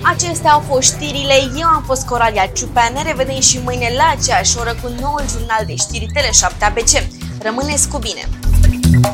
Acestea au fost știrile, eu am fost Coralia Ciupea, ne revedem și mâine la aceeași oră cu noul jurnal de știri Tele7 ABC. Rămâneți cu bine!